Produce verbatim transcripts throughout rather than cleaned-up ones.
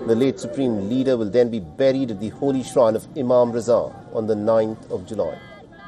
The late Supreme Leader will then be buried at the holy shrine of Imam Raza on the ninth of July.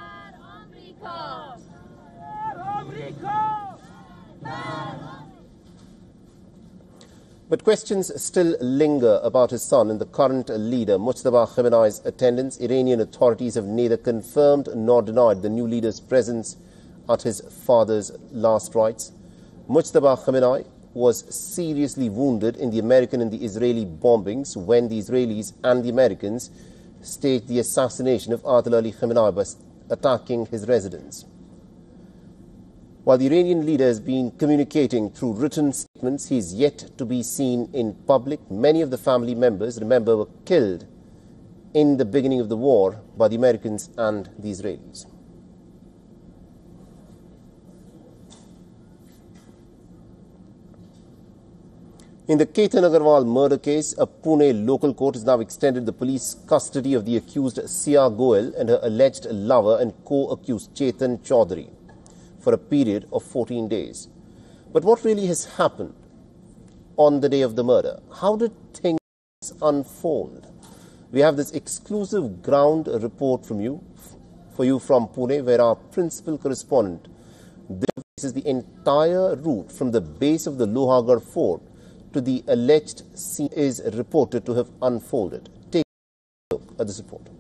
But questions still linger about his son and the current leader, Mujtaba Khamenei's attendance. Iranian authorities have neither confirmed nor denied the new leader's presence at his father's last rites. Mujtaba Khamenei was seriously wounded in the American and the Israeli bombings when the Israelis and the Americans staged the assassination of Ayatollah Ali Khamenei by attacking his residence. While the Iranian leader has been communicating through written statements, he is yet to be seen in public. Many of the family members, remember, were killed in the beginning of the war by the Americans and the Israelis. In the Ketan Agarwal murder case, a Pune local court has now extended the police custody of the accused Sia Goel and her alleged lover and co-accused Chetan Chaudhary for a period of fourteen days. But what really has happened on the day of the murder? How did things unfold? We have this exclusive ground report from you, for you from Pune, where our principal correspondent traces the entire route from the base of the Lohagarh fort to the alleged scene is reported to have unfolded. Take a look at this report.